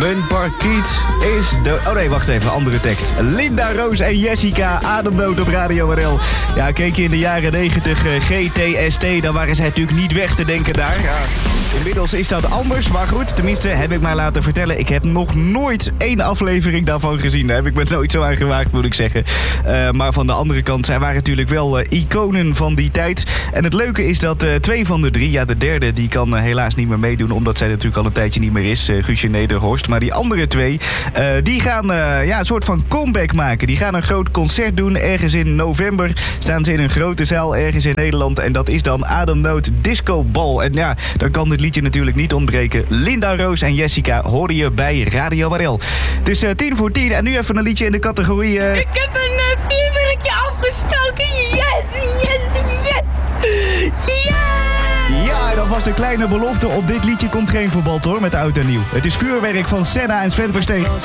Mijn parkiet is de... Oh nee, wacht even, andere tekst. Linda, Roos en Jessica, Ademnood op Radio RL. Ja, keek je in de jaren 90 GTST, dan waren zij natuurlijk niet weg te denken daar. Ja. Inmiddels is dat anders, maar goed, tenminste heb ik mij laten vertellen. Ik heb nog nooit 1 aflevering daarvan gezien. Daar heb ik me nooit zo aan gewaagd, moet ik zeggen. Maar van de andere kant, zij waren natuurlijk wel iconen van die tijd. En het leuke is dat 2 van de 3, ja de derde, die kan helaas niet meer meedoen, omdat zij natuurlijk al een tijdje niet meer is, Guusje Nederhorst. Maar die andere 2, die gaan een soort van comeback maken. Die gaan een groot concert doen, ergens in november. Staan ze in een grote zaal, ergens in Nederland. En dat is dan Ademnood Disco Ball. En ja, dan kan dit liedje natuurlijk niet ontbreken. Linda, Roos en Jessica horen je bij Radio RL. Het is 10:10 en nu even een liedje in de categorie... Ik heb een vuurwerkje afgestoken. Yes, yes, yes. Yes! Ja, en alvast een kleine belofte. Op dit liedje komt geen verbod hoor, met oud en nieuw. Het is vuurwerk van Senna en Sven Versteeg.